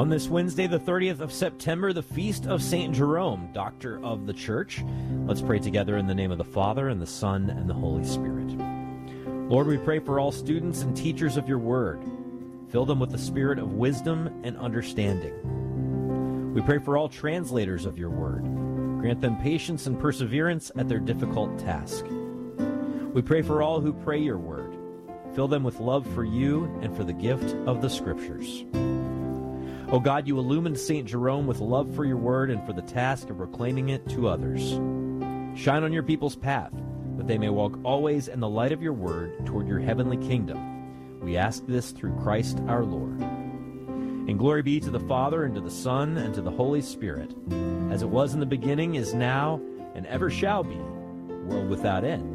On this Wednesday, the 30th of September, the feast of St. Jerome, Doctor of the Church. Let's pray together in the name of the Father, and the Son, and the Holy Spirit. Lord, we pray for all students and teachers of your word. Fill them with the spirit of wisdom and understanding. We pray for all translators of your word. Grant them patience and perseverance at their difficult task. We pray for all who pray your word. Fill them with love for you and for the gift of the Scriptures. O God, you illumined St. Jerome with love for your word and for the task of proclaiming it to others. Shine on your people's path, that they may walk always in the light of your word toward your heavenly kingdom. We ask this through Christ our Lord. And glory be to the Father, and to the Son, and to the Holy Spirit, as it was in the beginning, is now, and ever shall be, world without end.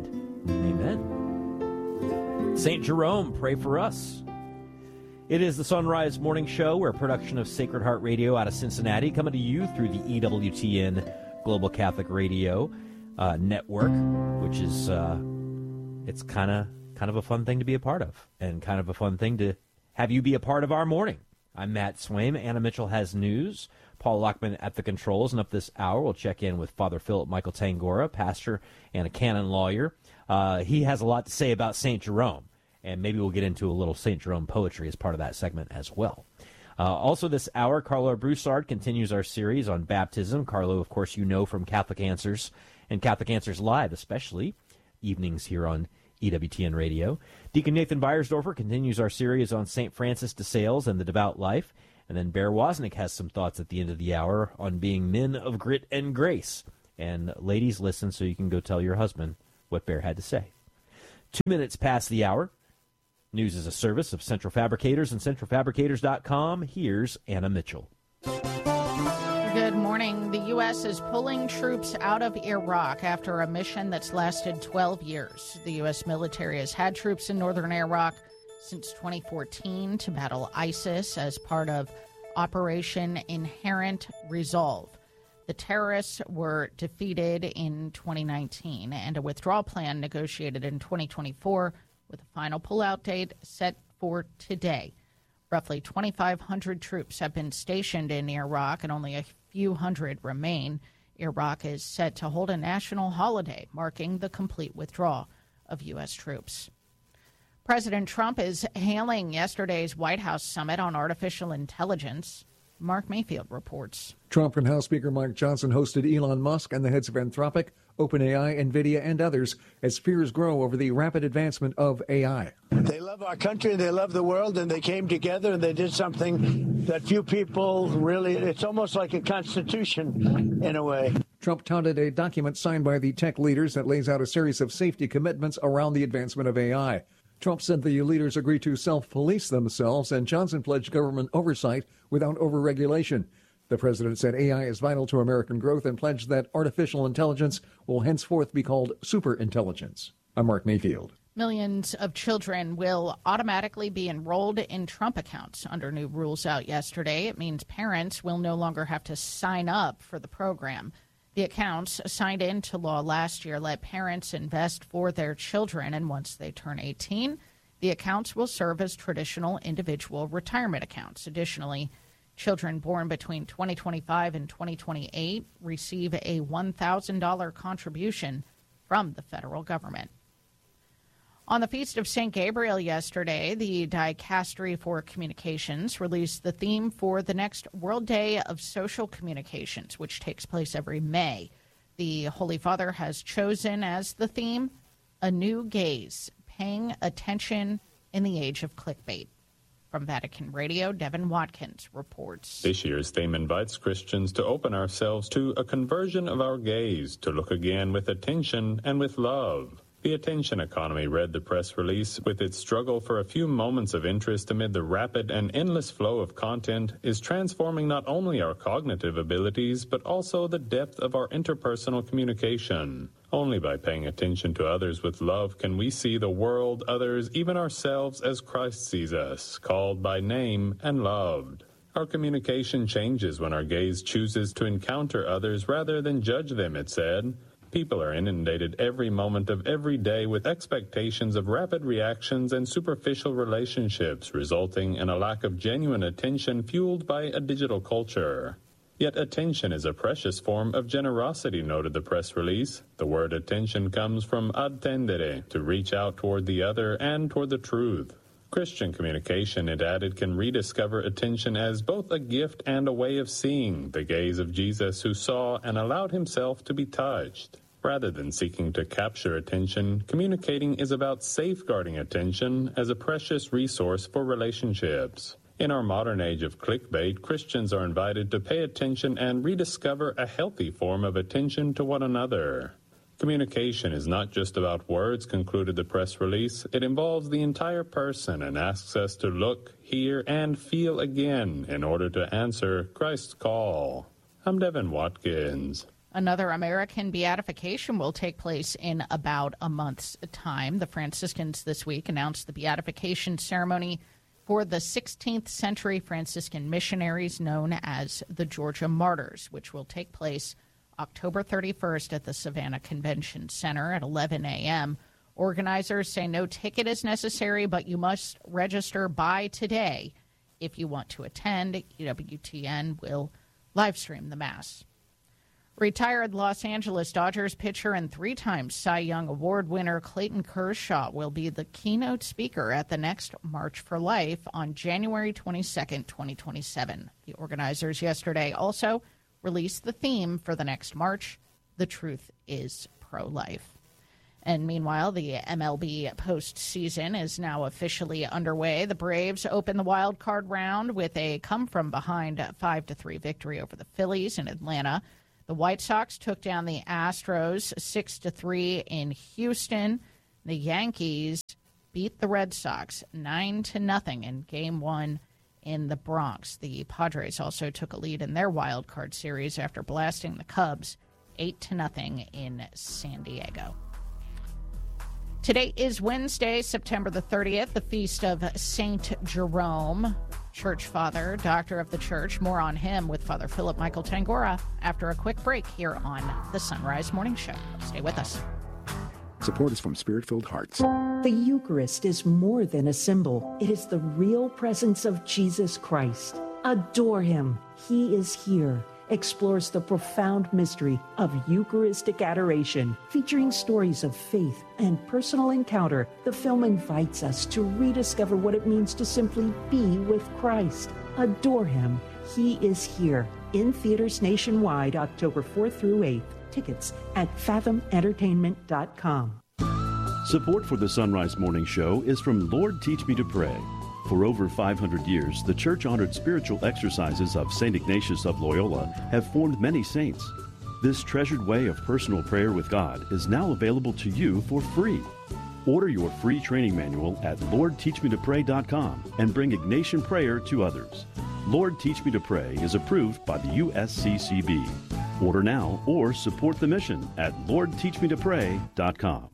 Amen. St. Jerome, pray for us. It is the Sunrise Morning Show. We're a production of Sacred Heart Radio out of Cincinnati, coming to you through the EWTN Global Catholic Radio network, which is it's kind of a fun thing to be a part of, and kind of a fun thing to have you be a part of our morning. I'm Matt Swaim. Anna Mitchell has news. Paul Lockman at the controls, and up this hour we'll check in with Father Philip Michael Tangora, pastor and a canon lawyer. He has a lot to say about St. Jerome. And maybe we'll get into a little St. Jerome poetry as part of that segment as well. Also this hour, Carlo Broussard continues our series on baptism. Carlo, of course, you know from Catholic Answers and Catholic Answers Live, especially evenings here on EWTN Radio. Deacon Nathan Beiersdorfer continues our series on St. Francis de Sales and the devout life. And then Bear Wozniak has some thoughts at the end of the hour on being men of grit and grace. And ladies, listen so you can go tell your husband what Bear had to say. 2 minutes past the hour. News is a service of Central Fabricators and centralfabricators.com. Here's Anna Mitchell. Good morning. The U.S. is pulling troops out of Iraq after a mission that's lasted 12 years. The U.S. military has had troops in northern Iraq since 2014 to battle ISIS as part of Operation Inherent Resolve. The terrorists were defeated in 2019, and a withdrawal plan negotiated in 2024 with a final pullout date set for today. Roughly 2,500 troops have been stationed in Iraq, and only a few hundred remain. Iraq is set to hold a national holiday, marking the complete withdrawal of U.S. troops. President Trump is hailing yesterday's White House summit on artificial intelligence. Mark Mayfield reports. Trump and House Speaker Mike Johnson hosted Elon Musk and the heads of Anthropic, OpenAI, NVIDIA, and others as fears grow over the rapid advancement of AI. They love our country, they love the world, and they came together and they did something that few people really, it's almost like a constitution in a way. Trump touted a document signed by the tech leaders that lays out a series of safety commitments around the advancement of AI. Trump said the leaders agreed to self-police themselves, and Johnson pledged government oversight without overregulation. The president said AI is vital to American growth and pledged that artificial intelligence will henceforth be called superintelligence. I'm Mark Mayfield. Millions of children will automatically be enrolled in Trump accounts under new rules out yesterday. It means parents will no longer have to sign up for the program. The accounts signed into law last year let parents invest for their children, and once they turn 18, the accounts will serve as traditional individual retirement accounts. Additionally, children born between 2025 and 2028 receive a $1,000 contribution from the federal government. On the Feast of St. Gabriel yesterday, the Dicastery for Communications released the theme for the next World Day of Social Communications, which takes place every May. The Holy Father has chosen as the theme, A New Gaze, Paying Attention in the Age of Clickbait. From Vatican Radio, Devin Watkins reports. This year's theme invites Christians to open ourselves to a conversion of our gaze, to look again with attention and with love. The attention economy read the press release with its struggle for a few moments of interest amid the rapid and endless flow of content is transforming not only our cognitive abilities, but also the depth of our interpersonal communication. Only by paying attention to others with love can we see the world, others, even ourselves as Christ sees us, called by name and loved. Our communication changes when our gaze chooses to encounter others rather than judge them, it said. People are inundated every moment of every day with expectations of rapid reactions and superficial relationships, resulting in a lack of genuine attention fueled by a digital culture. Yet attention is a precious form of generosity, noted the press release. The word attention comes from attendere, to reach out toward the other and toward the truth. Christian communication, it added, can rediscover attention as both a gift and a way of seeing, the gaze of Jesus who saw and allowed himself to be touched. Rather than seeking to capture attention, communicating is about safeguarding attention as a precious resource for relationships. In our modern age of clickbait, Christians are invited to pay attention and rediscover a healthy form of attention to one another. Communication is not just about words, concluded the press release. It involves the entire person and asks us to look, hear, and feel again in order to answer Christ's call. I'm Devin Watkins. Another American beatification will take place in about a month's time. The Franciscans this week announced the beatification ceremony for the 16th century Franciscan missionaries known as the Georgia Martyrs, which will take place October 31st at the Savannah Convention Center at 11 a.m. Organizers say no ticket is necessary, but you must register by today if you want to attend. EWTN will live stream the Mass. Retired Los Angeles Dodgers pitcher and three-time Cy Young Award winner Clayton Kershaw will be the keynote speaker at the next March for Life on January 22nd, 2027. The organizers yesterday also released the theme for the next March, The Truth is Pro-Life. And meanwhile, the MLB postseason is now officially underway. The Braves open the wild card round with a come-from-behind 5-3 victory over the Phillies in Atlanta. The White Sox took down the Astros 6-3 in Houston. The Yankees beat the Red Sox 9-0 in Game 1 in the Bronx. The Padres also took a lead in their wild card series after blasting the Cubs 8-0 in San Diego. Today is Wednesday, September the 30th, the feast of Saint Jerome, church father, doctor of the church. More on him with Father Philip Michael Tangora after a quick break here on the Sunrise Morning Show. Stay with us. Support is from Spirit-Filled Hearts. The Eucharist is more than a symbol. It is the real presence of Jesus Christ. Adore him. He is here. Explores the profound mystery of Eucharistic adoration. Featuring stories of faith and personal encounter, the film invites us to rediscover what it means to simply be with Christ. Adore him. He is here. In theaters nationwide, October 4th through 8th. Tickets at fathomentertainment.com. Support for the Sunrise Morning Show is from Lord Teach Me to Pray. For over 500 years, the church-honored spiritual exercises of St. Ignatius of Loyola have formed many saints. This treasured way of personal prayer with God is now available to you for free. Order your free training manual at LordTeachMeToPray.com and bring Ignatian prayer to others. Lord Teach Me to Pray is approved by the USCCB. Order now or support the mission at LordTeachMeToPray.com.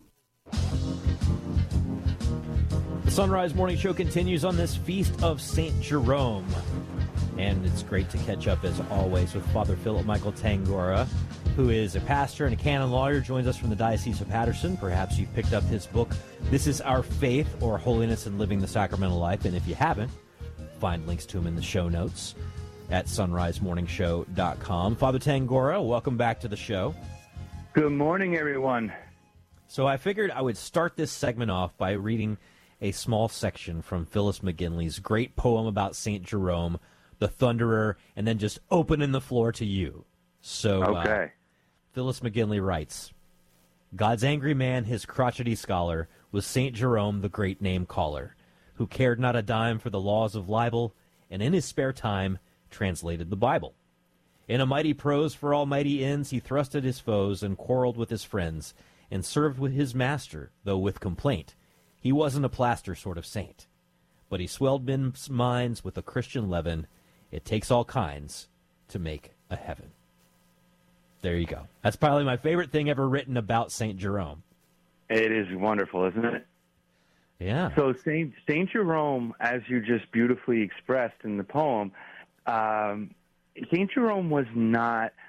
The Sunrise Morning Show continues on this feast of St. Jerome. And it's great to catch up, as always, with Father Philip Michael Tangora, who is a pastor and a canon lawyer, joins us from the Diocese of Patterson. Perhaps you've picked up his book, This is Our Faith, or Holiness in Living the Sacramental Life. And if you haven't, find links to him in the show notes at sunrisemorningshow.com. Father Tangora, welcome back to the show. Good morning, everyone. So I figured I would start this segment off by reading a small section from Phyllis McGinley's great poem about St. Jerome, the Thunderer, and then just opening the floor to you. So, okay. Phyllis McGinley writes, God's angry man, his crotchety scholar, was St. Jerome, the great name caller, who cared not a dime for the laws of libel, and in his spare time translated the Bible. In a mighty prose for almighty ends, he thrusted his foes and quarreled with his friends, and served with his master, though with complaint. He wasn't a plaster sort of saint, but he swelled men's minds with a Christian leaven. It takes all kinds to make a heaven. There you go. That's probably my favorite thing ever written about St. Jerome. It is wonderful, isn't it? Yeah. So St. Jerome, as you just beautifully expressed in the poem, St. Jerome was not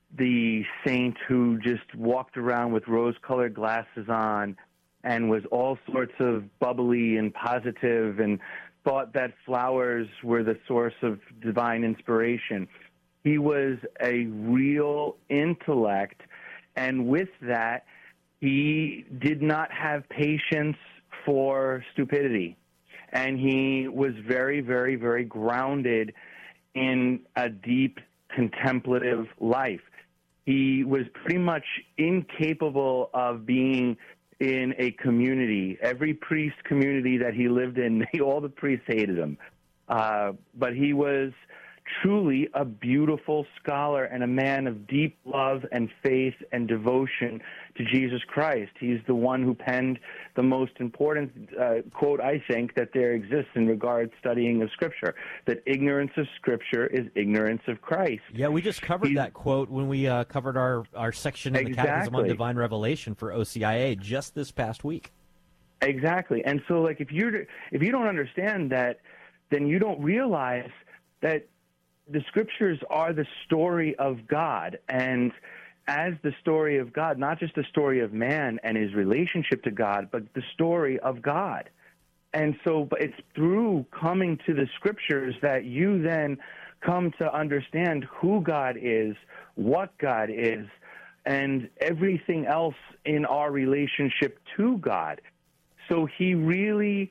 the saint who just walked around with rose-colored glasses on and was all sorts of bubbly and positive and thought that flowers were the source of divine inspiration. He was a real intellect, and with that, he did not have patience for stupidity. And he was very, very, very grounded in a deep contemplative life. He was pretty much incapable of being in a community. Every priest community that he lived in, all the priests hated him. But he was truly a beautiful scholar and a man of deep love and faith and devotion to Jesus Christ. He's the one who penned the most important quote, I think, that there exists in regards studying of Scripture, that ignorance of Scripture is ignorance of Christ. Yeah, we just covered that quote when we covered our section in the Catechism on Divine Revelation for OCIA just this past week. Exactly. And so, like, if you don't understand that, then you don't realize that the Scriptures are the story of God, and as the story of God, not just the story of man and his relationship to God, but the story of God. And so it's through coming to the Scriptures that you then come to understand who God is, what God is, and everything else in our relationship to God. So he really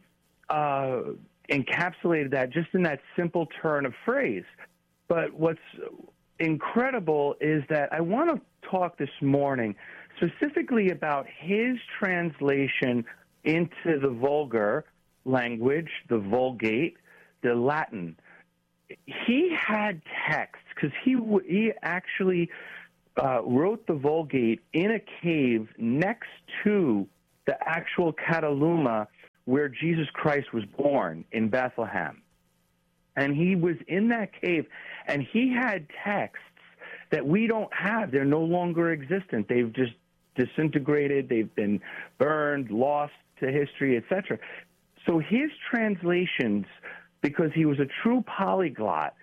encapsulated that just in that simple turn of phrase. But what's incredible is that I want to talk this morning specifically about his translation into the vulgar language, the Vulgate, the Latin. He had texts because he actually wrote the Vulgate in a cave next to the actual Cataluma where Jesus Christ was born in Bethlehem. And he was in that cave, and he had texts that we don't have. They're no longer existent. They've just disintegrated. They've been burned, lost to history, etc. So his translations, because he was a true polyglot,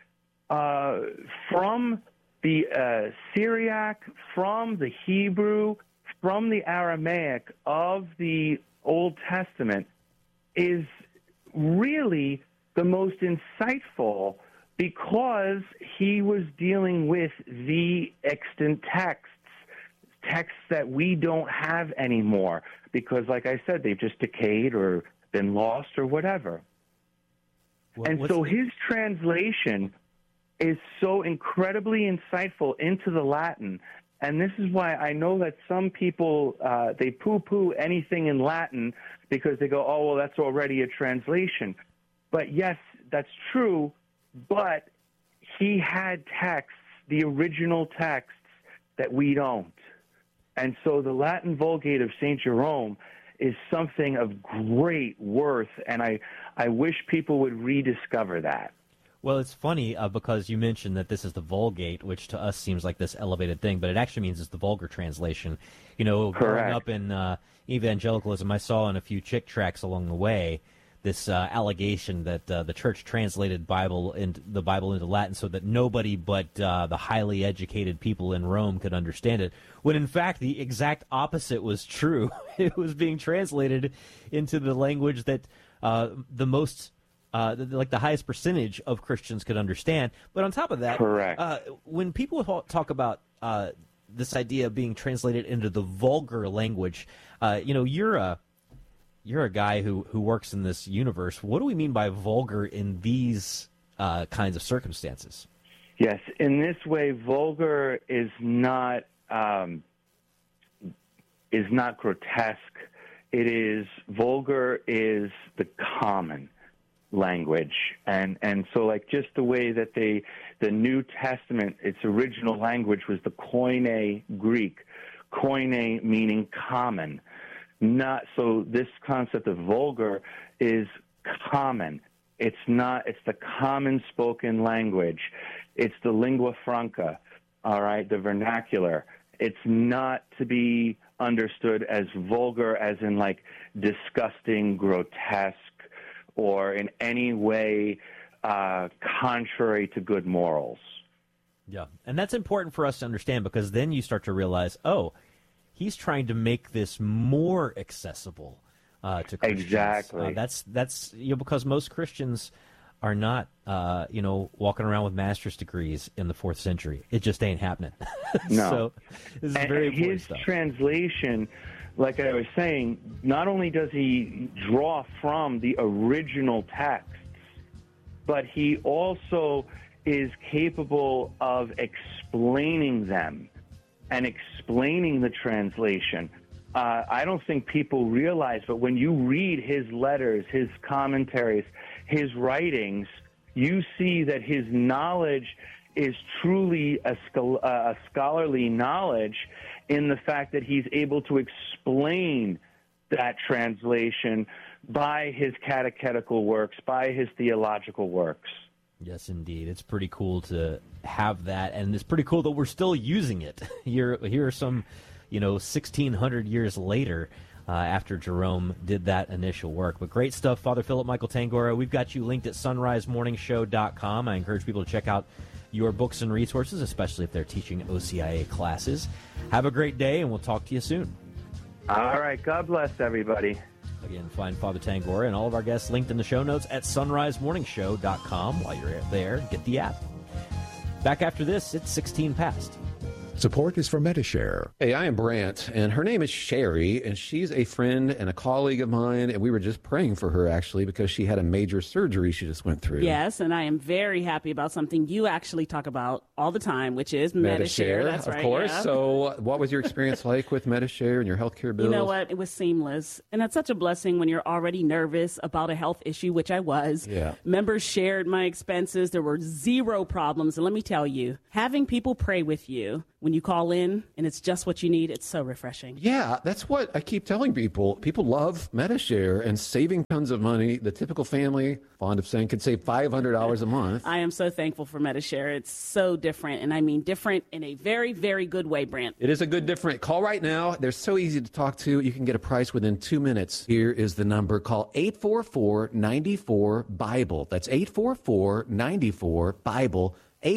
from the Syriac, from the Hebrew, from the Aramaic of the Old Testament, is really the most insightful because he was dealing with the extant texts that we don't have anymore because, like I said, they've just decayed or been lost or whatever. So his translation is so incredibly insightful into the Latin, and this is why I know that some people, they poo-poo anything in Latin because they go, oh, well, that's already a translation. But yes, that's true, but he had texts, the original texts, that we don't. And so the Latin Vulgate of St. Jerome is something of great worth, and I wish people would rediscover that. Well, it's funny because you mentioned that this is the Vulgate, which to us seems like this elevated thing, but it actually means it's the vulgar translation. You know, growing up in evangelicalism, I saw in a few chick tracts along the way this allegation that the church translated the Bible into Latin so that nobody but the highly educated people in Rome could understand it, when in fact the exact opposite was true. It was being translated into the language that the most, like the highest percentage of Christians could understand. But on top of that, when people talk about this idea of being translated into the vulgar language, you're a guy who works in this universe. What do we mean by vulgar in these kinds of circumstances? Yes, in this way, vulgar is not grotesque. Vulgar is the common language, and so like just the way that the New Testament, its original language was the Koine Greek, Koine meaning common. Not so. This concept of vulgar is common. It's not. It's the common spoken language. It's the lingua franca. All right, the vernacular. It's not to be understood as vulgar, as in like disgusting, grotesque, or in any way contrary to good morals. Yeah, and that's important for us to understand, because then you start to realize, oh, he's trying to make this more accessible to Christians. Exactly. That's because most Christians are not walking around with master's degrees in the 4th century. It just ain't happening. No. So this is very important his stuff. Translation, like I was saying, not only does he draw from the original texts, but he also is capable of explaining them and explaining the translation. I don't think people realize, but when you read his letters, his commentaries, his writings, you see that his knowledge is truly a scholarly knowledge in the fact that he's able to explain that translation by his catechetical works, by his theological works. Yes, indeed. It's pretty cool to have that, and it's pretty cool that we're still using it. Here are some, 1,600 years later, after Jerome did that initial work. But great stuff, Father Philip Michael Tangora. We've got you linked at sunrisemorningshow.com. I encourage people to check out your books and resources, especially if they're teaching OCIA classes. Have a great day, and we'll talk to you soon. All right. God bless everybody. Again, find Father Tangora and all of our guests linked in the show notes at sunrisemorningshow.com. While you're there, get the app. Back after this, it's 16 past. Support is for Medi-Share. Hey, I am Brant, and her name is Sherry, and she's a friend and a colleague of mine, and we were just praying for her, actually, because she had a major surgery she just went through. Yes, and I am very happy about something you actually talk about all the time, which is Medi-Share. That's of right, course. yeah. So what was your experience like with Medi-Share and your healthcare bills? You know what? It was seamless, and that's such a blessing when you're already nervous about a health issue, which I was. Yeah. Members shared my expenses. There were zero problems, and let me tell you, having people pray with you when you call in and it's just what you need, it's so refreshing. Yeah, that's what I keep telling people. People love Medi-Share and saving tons of money. The typical family, fond of saying, could save $500 a month. I am so thankful for Medi-Share. It's so different, and I mean different in a very, very good way, Brant. It is a good different. Call right now. They're so easy to talk to. You can get a price within 2 minutes. Here is the number. Call 844-94-BIBLE. That's 844-94-BIBLE.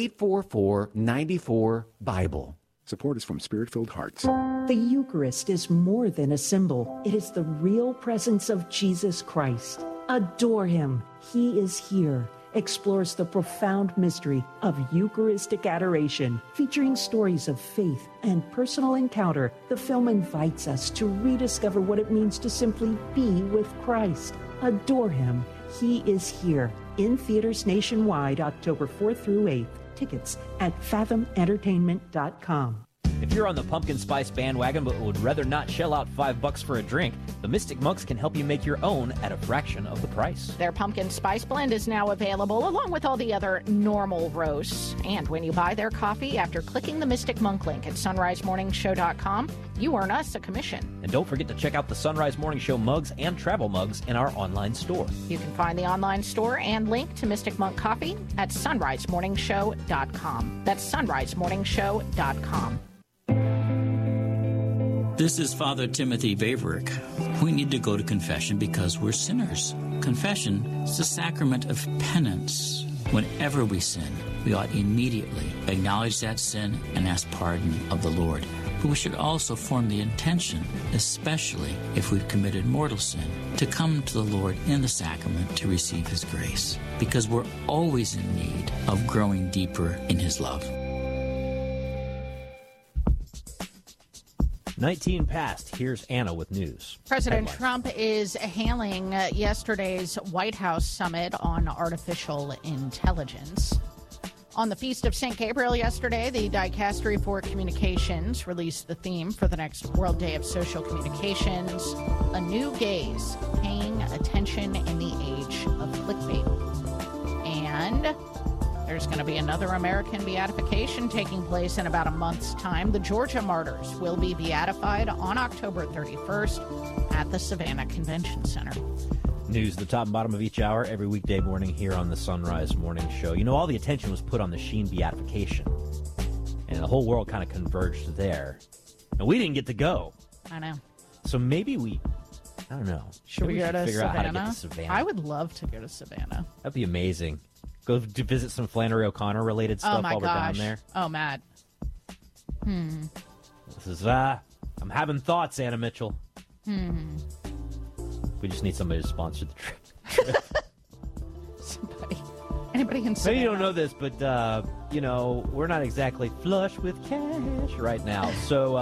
844-94-BIBLE. Support is from Spirit-Filled Hearts. The Eucharist is more than a symbol. It is the real presence of Jesus Christ. Adore him. He is here. Explores the profound mystery of Eucharistic adoration. Featuring stories of faith and personal encounter, the film invites us to rediscover what it means to simply be with Christ. Adore him. He is here. In theaters nationwide, October 4th through 8th. Tickets at fathomentertainment.com. If you're on the pumpkin spice bandwagon but would rather not shell out $5 for a drink, the Mystic Monks can help you make your own at a fraction of the price. Their pumpkin spice blend is now available along with all the other normal roasts. And when you buy their coffee after clicking the Mystic Monk link at sunrisemorningshow.com, you earn us a commission. And don't forget to check out the Sunrise Morning Show mugs and travel mugs in our online store. You can find the online store and link to Mystic Monk Coffee at sunrisemorningshow.com. That's sunrisemorningshow.com. This is Father Timothy Vaverick. We need to go to confession because we're sinners. Confession is the sacrament of penance. Whenever we sin, we ought immediately acknowledge that sin and ask pardon of the Lord. But we should also form the intention, especially if we've committed mortal sin, to come to the Lord in the sacrament to receive His grace, because we're always in need of growing deeper in His love. 19 past. Here's Anna with news. President Headlines. Trump is hailing yesterday's White House summit on artificial intelligence. On the Feast of St. Gabriel yesterday, the Dicastery for Communications released the theme for the next World Day of Social Communications, A New Gaze, Paying Attention in the Age of Clickbait. And there's going to be another American beatification taking place in about a month's time. The Georgia martyrs will be beatified on October 31st at the Savannah Convention Center. News, the top and bottom of each hour, every weekday morning here on the Sunrise Morning Show. You know, all the attention was put on the Sheen beatification, and the whole world kind of converged there. And we didn't get to go. I know. So maybe I don't know. Should we go to figure out how to Savannah? get to Savannah? I would love to go to Savannah. That'd be amazing. Go to visit some Flannery O'Connor related stuff while we're down there. Oh, Matt. This is, I'm having thoughts, Anna Mitchell. We just need somebody to sponsor the trip. Anybody in Savannah? Maybe you don't know this, but, we're not exactly flush with cash right now. So,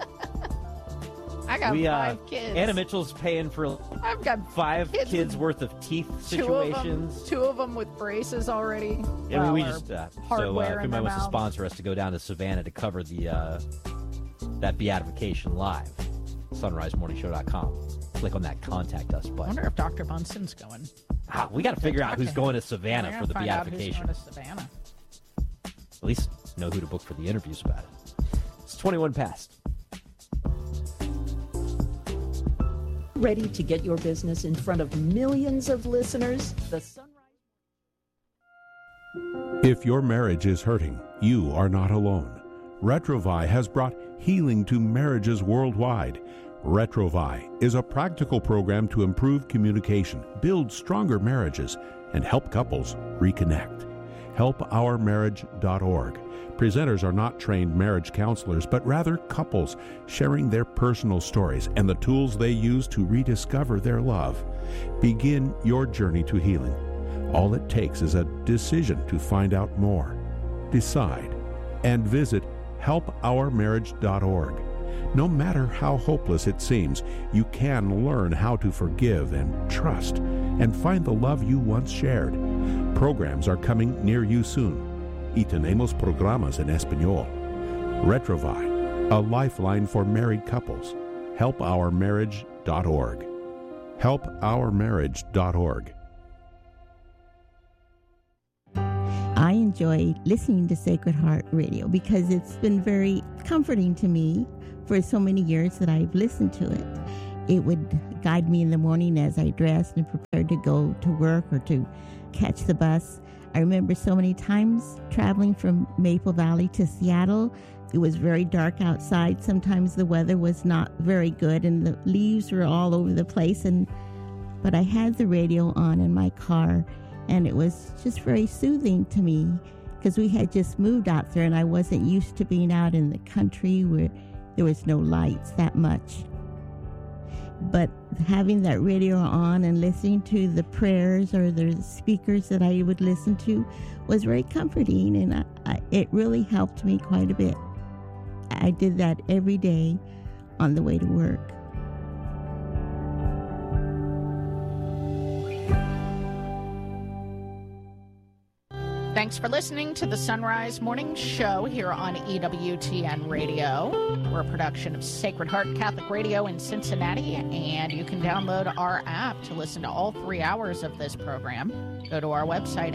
I got 5 kids. Anna Mitchell's paying for I've got 5 kids worth of teeth situations. Two of them with braces already. Yeah, we just, hardware if anybody wants to sponsor us to go down to Savannah to cover that beatification live, sunrisemorningshow.com. Click on that Contact Us button. I wonder if Dr. Bunson's going. We got to figure out who's going to Savannah for the beatification. Who's going to Savannah. At least know who to book for the interviews about it. It's 21 past. Ready to get your business in front of millions of listeners? The Sunrise. If your marriage is hurting, you are not alone. Retrovai has brought healing to marriages worldwide. Retrovai is a practical program to improve communication, build stronger marriages, and help couples reconnect. HelpOurMarriage.org. Presenters are not trained marriage counselors, but rather couples sharing their personal stories and the tools they use to rediscover their love. Begin your journey to healing. All it takes is a decision to find out more. Decide and visit HelpOurMarriage.org. No matter how hopeless it seems, you can learn how to forgive and trust and find the love you once shared. Programs are coming near you soon. Y tenemos programas en español. Retrovai, a lifeline for married couples. HelpOurMarriage.org. HelpOurMarriage.org. I enjoy listening to Sacred Heart Radio because it's been very comforting to me for so many years that I've listened to it. It would guide me in the morning as I dressed and prepared to go to work or to catch the bus. I remember so many times traveling from Maple Valley to Seattle. It was very dark outside. Sometimes the weather was not very good and the leaves were all over the place. But I had the radio on in my car, and it was just very soothing to me because we had just moved out there and I wasn't used to being out in the country where there was no lights that much. But having that radio on and listening to the prayers or the speakers that I would listen to was very comforting, and it really helped me quite a bit. I did that every day on the way to work. Thanks for listening to the Sunrise Morning Show here on EWTN Radio. We're a production of Sacred Heart Catholic Radio in Cincinnati, and you can download our app to listen to all 3 hours of this program. Go to our website,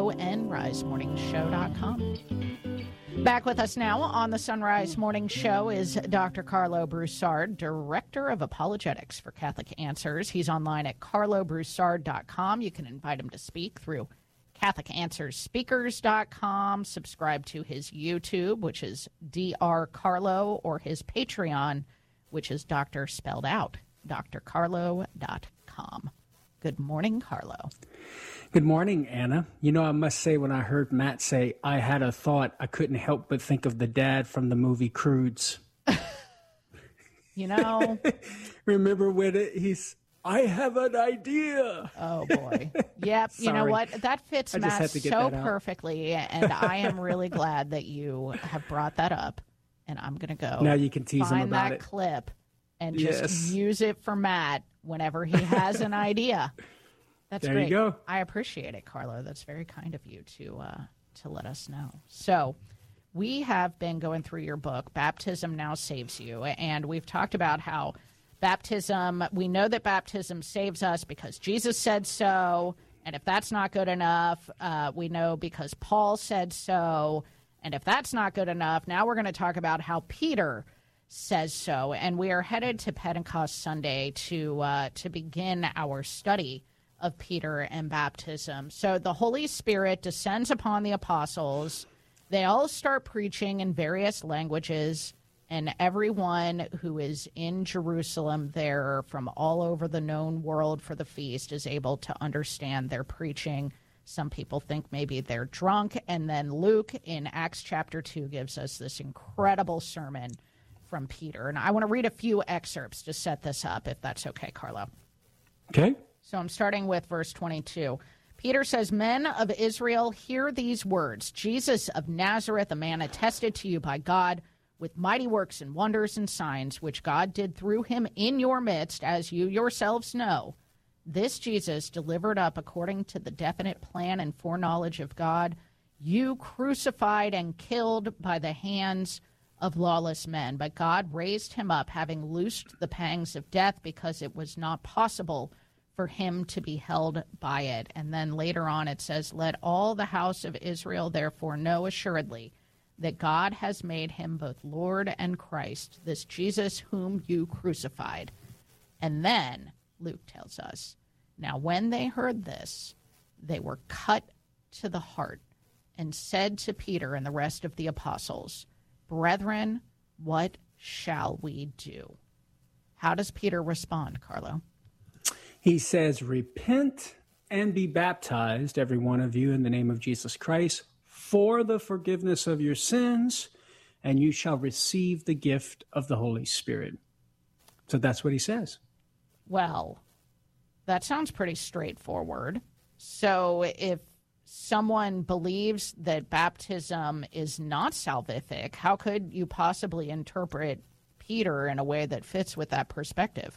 sonrisemorningshow.com. Back with us now on the Sunrise Morning Show is Dr. Carlo Broussard, Director of Apologetics for Catholic Answers. He's online at carlobroussard.com. You can invite him to speak through CatholicAnswersSpeakers.com. Subscribe to his YouTube, which is Dr. Carlo, or his Patreon, which is Dr. spelled out, drcarlo.com. Good morning, Carlo. Good morning, Anna. You know, I must say, when I heard Matt say, I had a thought, I couldn't help but think of the dad from the movie Croods. You know. Remember when I have an idea. Oh, boy. Yep. You know what? That fits Matt so perfectly, and I am really glad that you have brought that up, and I'm going to go now you can tease him about that clip and just use it for Matt whenever he has an idea. That's there great. You go. I appreciate it, Carlo. That's very kind of you to let us know. So we have been going through your book, Baptism Now Saves You, and we've talked about how baptism, we know that baptism saves us because Jesus said so, and if that's not good enough, we know because Paul said so, and if that's not good enough, now we're going to talk about how Peter says so, and we are headed to Pentecost Sunday to begin our study of Peter and baptism. So the Holy Spirit descends upon the apostles. They all start preaching in various languages, and everyone who is in Jerusalem there from all over the known world for the feast is able to understand their preaching. Some people think maybe they're drunk. And then Luke in Acts chapter 2 gives us this incredible sermon from Peter. And I want to read a few excerpts to set this up, if that's okay, Carlo. Okay. So I'm starting with verse 22. Peter says, "Men of Israel, hear these words. Jesus of Nazareth, a man attested to you by God with mighty works and wonders and signs, which God did through him in your midst, as you yourselves know. This Jesus, delivered up according to the definite plan and foreknowledge of God, you crucified and killed by the hands of lawless men. But God raised him up, having loosed the pangs of death, because it was not possible for him to be held by it." And then later on it says, "Let all the house of Israel therefore know assuredly that God has made him both Lord and Christ, this Jesus whom you crucified." And then Luke tells us, "Now when they heard this, they were cut to the heart and said to Peter and the rest of the apostles, 'Brethren, what shall we do?'" How does Peter respond, Carlo? He says, "Repent and be baptized, every one of you, in the name of Jesus Christ, for the forgiveness of your sins, and you shall receive the gift of the Holy Spirit." So that's what he says. Well, that sounds pretty straightforward. So if someone believes that baptism is not salvific, how could you possibly interpret Peter in a way that fits with that perspective?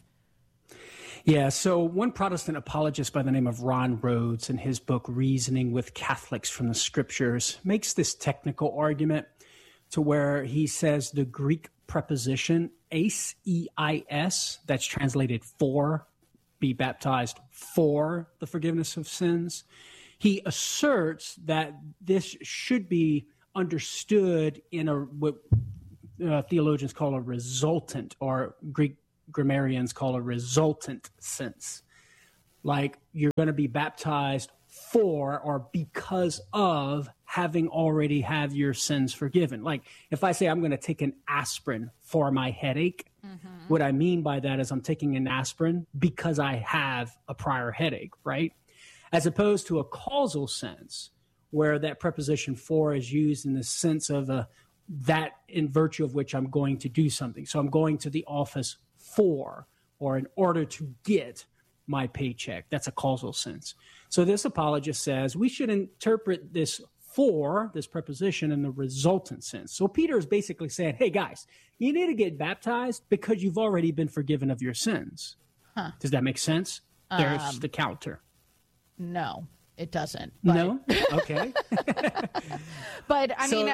Yeah, so one Protestant apologist by the name of Ron Rhodes, in his book Reasoning with Catholics from the Scriptures, makes this technical argument to where he says the Greek preposition eis, E-I-S, that's translated for, be baptized for the forgiveness of sins. He asserts that this should be understood in what theologians call a resultant, or Greek grammarians call a resultant sense. Like you're going to be baptized for or because of having already had your sins forgiven. Like if I say I'm going to take an aspirin for my headache, what I mean by that is I'm taking an aspirin because I have a prior headache, right? As opposed to a causal sense where that preposition for is used in the sense of that in virtue of which I'm going to do something. So I'm going to the office for, or in order to get my paycheck. That's a causal sense. So this apologist says we should interpret this for, this preposition, in the resultant sense. So Peter is basically saying, hey guys, you need to get baptized because you've already been forgiven of your sins. Huh. Does that make sense? There's the counter. No, it doesn't. But... No? Okay. But I mean,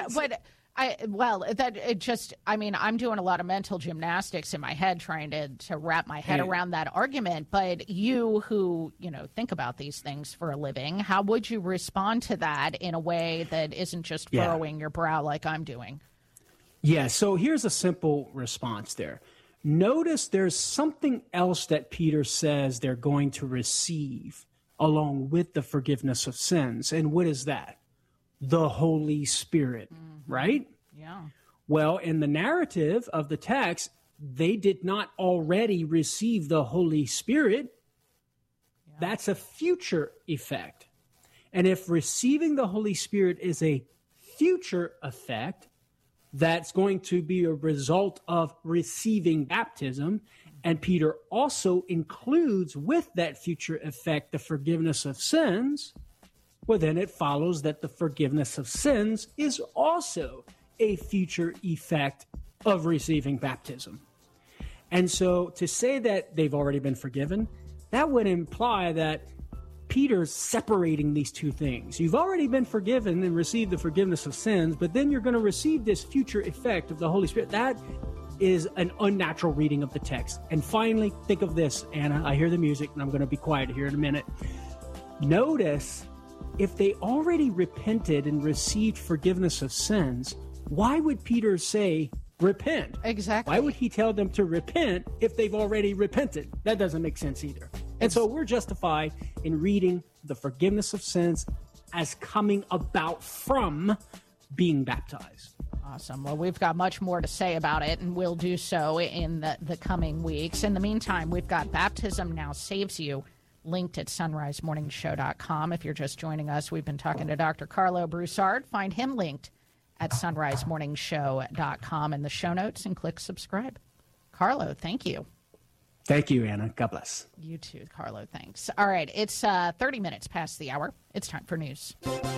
I'm doing a lot of mental gymnastics in my head trying to wrap my head around that argument. But you who, think about these things for a living, how would you respond to that in a way that isn't just furrowing your brow like I'm doing? Yeah, so here's a simple response there. Notice there's something else that Peter says they're going to receive along with the forgiveness of sins. And what is that? The Holy Spirit, right? Yeah. Well, in the narrative of the text, they did not already receive the Holy Spirit. Yeah. That's a future effect. And if receiving the Holy Spirit is a future effect, that's going to be a result of receiving baptism. And Peter also includes with that future effect the forgiveness of sins. Well, then it follows that the forgiveness of sins is also a future effect of receiving baptism. And so to say that they've already been forgiven, that would imply that Peter's separating these two things. You've already been forgiven and received the forgiveness of sins, but then you're going to receive this future effect of the Holy Spirit. That is an unnatural reading of the text. And finally, think of this, Anna. I hear the music, and I'm going to be quiet here in a minute. Notice, if they already repented and received forgiveness of sins, why would Peter say, repent? Exactly. Why would he tell them to repent if they've already repented? That doesn't make sense either. And so we're justified in reading the forgiveness of sins as coming about from being baptized. Awesome. Well, we've got much more to say about it, and we'll do so in the coming weeks. In the meantime, we've got Baptism Now Saves You, linked at sunrisemorningshow.com. If you're just joining us, we've been talking to Dr. Carlo Broussard. Find him linked at sunrisemorningshow.com in the show notes and click subscribe. Carlo, thank you. Thank you, Anna. God bless. You too, Carlo. Thanks. All right, it's 30 minutes past the hour. It's time for news.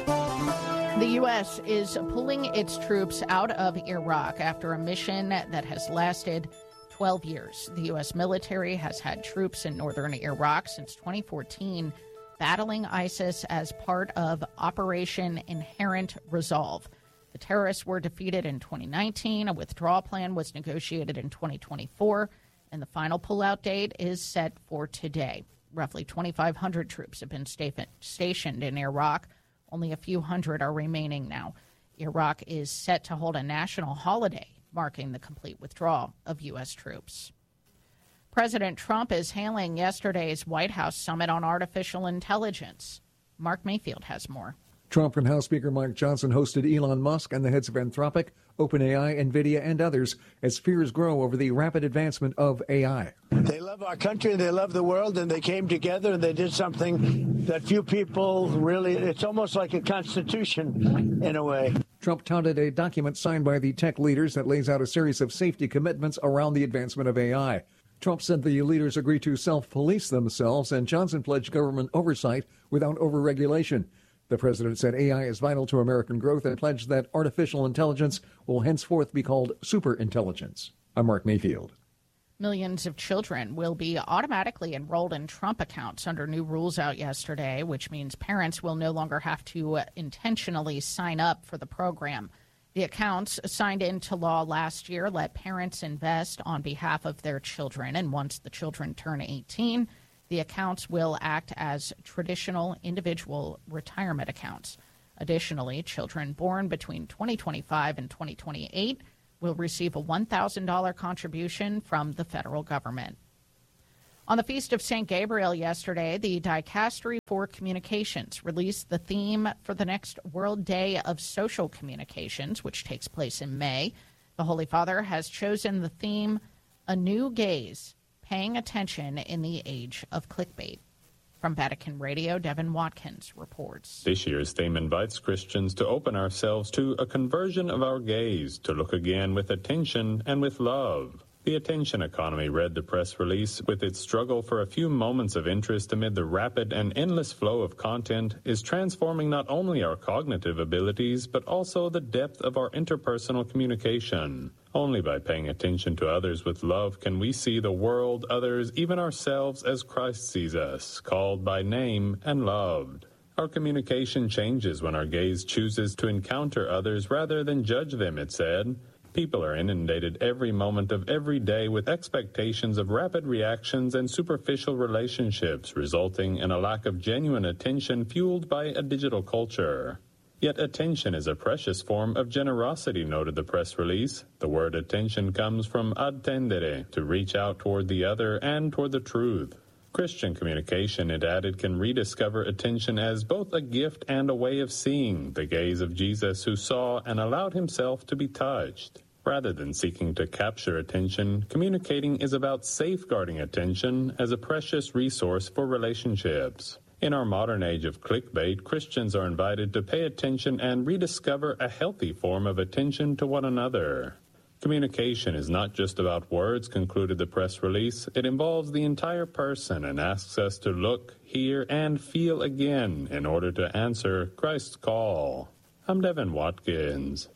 The U.S. is pulling its troops out of Iraq after a mission that has lasted 12 years. The U.S. military has had troops in northern Iraq since 2014, battling ISIS as part of Operation Inherent Resolve. The terrorists were defeated in 2019. A withdrawal plan was negotiated in 2024, and the final pullout date is set for today. Roughly 2,500 troops have been stationed in Iraq. Only a few hundred are remaining now. Iraq is set to hold a national holiday, marking the complete withdrawal of U.S. troops. President Trump is hailing yesterday's White House summit on artificial intelligence. Mark Mayfield has more. Trump and House Speaker Mike Johnson hosted Elon Musk and the heads of Anthropic, OpenAI, NVIDIA, and others as fears grow over the rapid advancement of AI. They love our country, they love the world, and they came together and they did something that few people really, it's almost like a constitution in a way. Trump touted a document signed by the tech leaders that lays out a series of safety commitments around the advancement of AI. Trump said the leaders agreed to self-police themselves, and Johnson pledged government oversight without overregulation. The president said AI is vital to American growth and pledged that artificial intelligence will henceforth be called superintelligence. I'm Mark Mayfield. Millions of children will be automatically enrolled in Trump accounts under new rules out yesterday, which means parents will no longer have to intentionally sign up for the program. The accounts signed into law last year let parents invest on behalf of their children, and once the children turn 18, the accounts will act as traditional individual retirement accounts. Additionally, children born between 2025 and 2028 will receive a $1,000 contribution from the federal government. On the Feast of St. Gabriel yesterday, the Dicastery for Communications released the theme for the next World Day of Social Communications, which takes place in May. The Holy Father has chosen the theme, A New Gaze, Paying Attention in the Age of Clickbait. From Vatican Radio, Devin Watkins reports. This year's theme invites Christians to open ourselves to a conversion of our gaze, to look again with attention and with love. The attention economy read the press release with its struggle for a few moments of interest amid the rapid and endless flow of content is transforming not only our cognitive abilities, but also the depth of our interpersonal communication. Only by paying attention to others with love can we see the world, others, even ourselves as Christ sees us, called by name and loved. Our communication changes when our gaze chooses to encounter others rather than judge them, it said. People are inundated every moment of every day with expectations of rapid reactions and superficial relationships, resulting in a lack of genuine attention fueled by a digital culture. Yet attention is a precious form of generosity, noted the press release. The word attention comes from attendere, to reach out toward the other and toward the truth. Christian communication, it added, can rediscover attention as both a gift and a way of seeing, the gaze of Jesus who saw and allowed himself to be touched. Rather than seeking to capture attention, communicating is about safeguarding attention as a precious resource for relationships. In our modern age of clickbait, Christians are invited to pay attention and rediscover a healthy form of attention to one another. Communication is not just about words, concluded the press release. It involves the entire person and asks us to look, hear, and feel again in order to answer Christ's call. I'm Devin Watkins.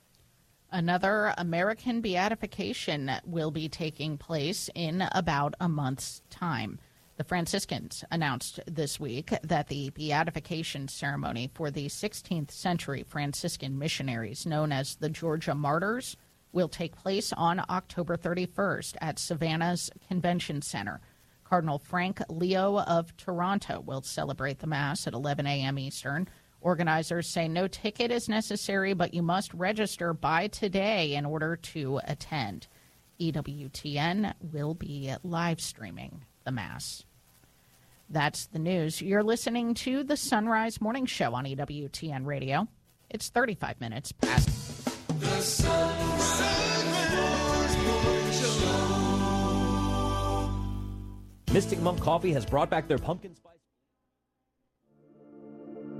Another American beatification will be taking place in about a month's time. The Franciscans announced this week that the beatification ceremony for the 16th century Franciscan missionaries known as the Georgia Martyrs will take place on October 31st at Savannah's Convention Center. Cardinal Frank Leo of Toronto will celebrate the Mass at 11 a.m. Eastern. Organizers say no ticket is necessary, but you must register by today in order to attend. EWTN will be live streaming the Mass. That's the news. You're listening to the Sunrise Morning Show on EWTN Radio. It's 35 minutes past. The Sunrise Morning Show. Mystic Monk Coffee has brought back their pumpkin spice.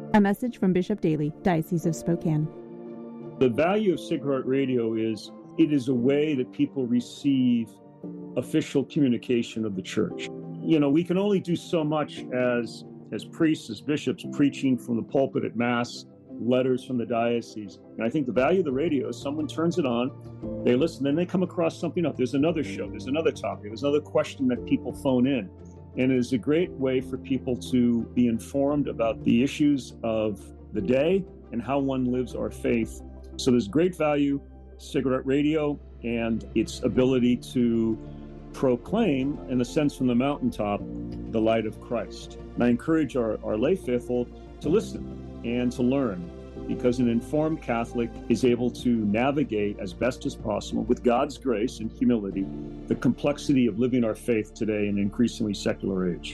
A message from Bishop Daly, Diocese of Spokane. The value of Sacred Heart Radio is it is a way that people receive official communication of the church. You know, we can only do so much as priests, as bishops, preaching from the pulpit at Mass, letters from the diocese. And I think the value of the radio is someone turns it on, they listen, then they come across something else. There's another show, there's another topic, there's another question that people phone in. And it is a great way for people to be informed about the issues of the day and how one lives our faith. So there's great value, Sacred Heart Radio, and its ability to proclaim, in a sense from the mountaintop, the light of Christ. And I encourage our lay faithful to listen and to learn, because an informed Catholic is able to navigate as best as possible, with God's grace and humility, the complexity of living our faith today in an increasingly secular age.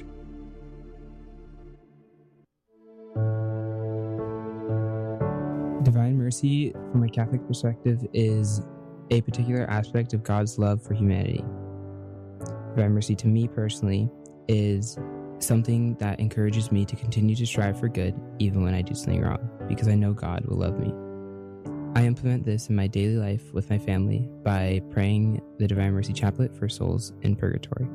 Divine mercy, from a Catholic perspective, is a particular aspect of God's love for humanity. Divine mercy, to me personally, is something that encourages me to continue to strive for good even when I do something wrong, because I know God will love me. I implement this in my daily life with my family by praying the Divine Mercy Chaplet for souls in purgatory.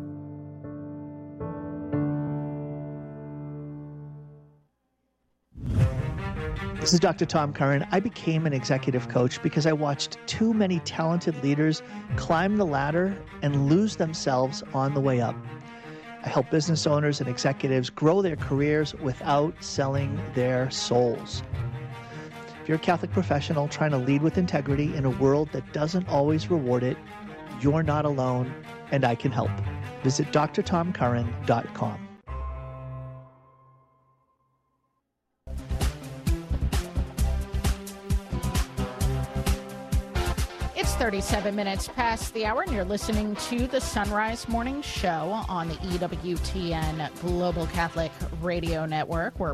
This is Dr. Tom Curran. I became an executive coach because I watched too many talented leaders climb the ladder and lose themselves on the way up. I help business owners and executives grow their careers without selling their souls. If you're a Catholic professional trying to lead with integrity in a world that doesn't always reward it, you're not alone, and I can help. Visit drtomcurran.com. It's 37 minutes past the hour, and you're listening to the Sunrise Morning Show on the EWTN Global Catholic Radio Network. We're